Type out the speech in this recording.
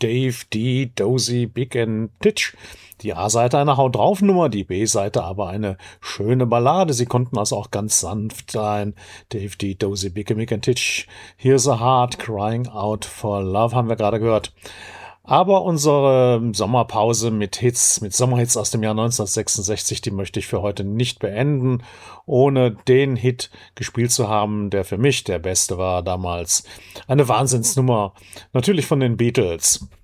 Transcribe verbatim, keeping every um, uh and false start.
Dave D. Dozy Big and Titch. Die A-Seite eine Haut drauf Nummer, die B-Seite aber eine schöne Ballade. Sie konnten also auch ganz sanft sein. Dave D. Dozy Big and Big and Titch. Here's a Heart Crying Out for Love haben wir gerade gehört. Aber unsere Sommerpause mit Hits, mit Sommerhits aus dem Jahr neunzehnhundertsechsundsechzig, die möchte ich für heute nicht beenden, ohne den Hit gespielt zu haben, der für mich der beste war damals. Eine Wahnsinnsnummer, natürlich von den Beatles.